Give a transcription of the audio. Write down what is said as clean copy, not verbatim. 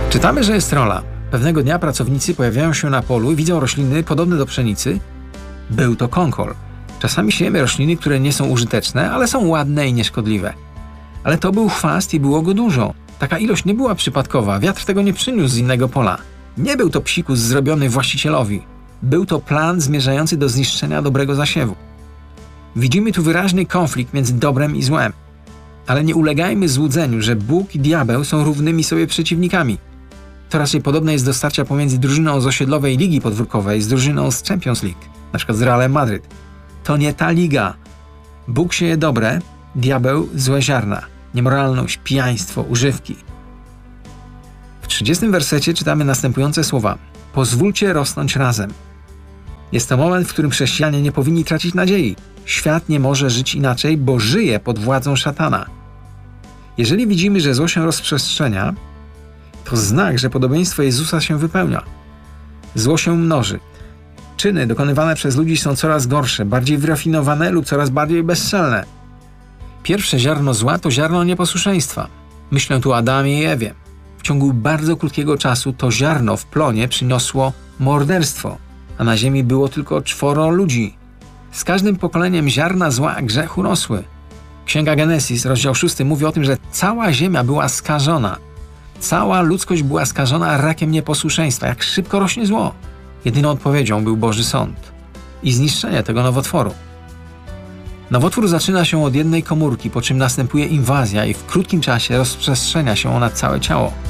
Czytamy, że jest rola. Pewnego dnia pracownicy pojawiają się na polu i widzą rośliny podobne do pszenicy. Był to konkol. Czasami siejemy rośliny, które nie są użyteczne, ale są ładne i nieszkodliwe. Ale to był chwast i było go dużo. Taka ilość nie była przypadkowa, wiatr tego nie przyniósł z innego pola. Nie był to psikus zrobiony właścicielowi. Był to plan zmierzający do zniszczenia dobrego zasiewu. Widzimy tu wyraźny konflikt między dobrem i złem. Ale nie ulegajmy złudzeniu, że Bóg i diabeł są równymi sobie przeciwnikami. To raczej podobne jest do starcia pomiędzy drużyną z osiedlowej ligi podwórkowej z drużyną z Champions League, np. z Realem Madryt. To nie ta liga. Bóg sieje dobre, diabeł złe ziarna, niemoralność, pijaństwo, używki. W 30 wersecie czytamy następujące słowa. Pozwólcie rosnąć razem. Jest to moment, w którym chrześcijanie nie powinni tracić nadziei. Świat nie może żyć inaczej, bo żyje pod władzą szatana. Jeżeli widzimy, że zło się rozprzestrzenia, to znak, że podobieństwo Jezusa się wypełnia. Zło się mnoży. Czyny dokonywane przez ludzi są coraz gorsze, bardziej wyrafinowane lub coraz bardziej bezczelne. Pierwsze ziarno zła to ziarno nieposłuszeństwa. Myślę tu o Adamie i Ewie. W ciągu bardzo krótkiego czasu to ziarno w plonie przyniosło morderstwo, a na ziemi było tylko 4 ludzi. Z każdym pokoleniem ziarna zła grzechu rosły. Księga Genesis, rozdział 6 mówi o tym, że cała ziemia była skażona. Cała ludzkość była skażona rakiem nieposłuszeństwa. Jak szybko rośnie zło. Jedyną odpowiedzią był Boży sąd i zniszczenie tego nowotworu. Nowotwór zaczyna się od jednej komórki, po czym następuje inwazja i w krótkim czasie rozprzestrzenia się na całe ciało.